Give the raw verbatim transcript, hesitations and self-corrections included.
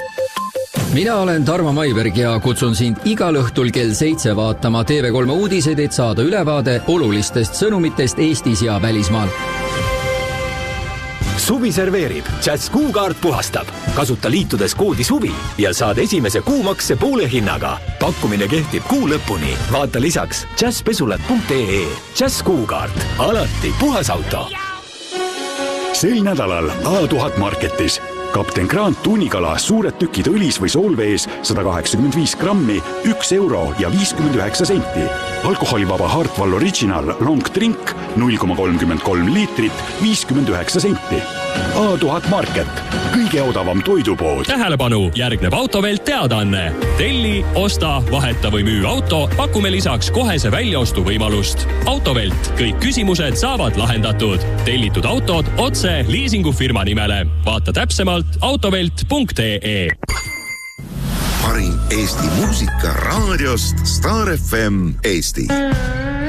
Mina olen Tarmo Maiberg ja kutsun sind igal õhtul kell seitse vaatama T V kolm uudiseid, et saada ülevaade olulistest sõnumitest Eestis ja välismaal. Suvi serveerib, Jazz kuukaart puhastab. Kasuta liitudes koodi suvi ja saad esimese kuumakse poole hinnaga. Pakkumine kehtib kuu lõpuni. Vaata lisaks jazzpesulat punkt ee. Jazz kuukaart. Alati puhas auto. Sel nädalal A tuhat Marketis. Kapten Grant tuunikala suured tükid õlis või soolvees sada kaheksakümmend viis grammi, üks euro ja viiskümmend üheksa senti. Alkoholivaba Hartwall Original Long Drink null koma kolmkümmend kolm liitrit, viiskümmend üheksa senti. A tuhat Market. Kõige odavam toidupood. Tähelepanu, järgneb Autovelt teadaanne. Telli, osta, vaheta või müü auto, pakume lisaks kohese väljaostu võimalust. Autovelt. Kõik küsimused saavad lahendatud. Tellitud autod otse liisingufirma nimele. Vaata täpsemalt autovelt punkt ee. Parim Eesti muusika raadiost Star F M Eesti.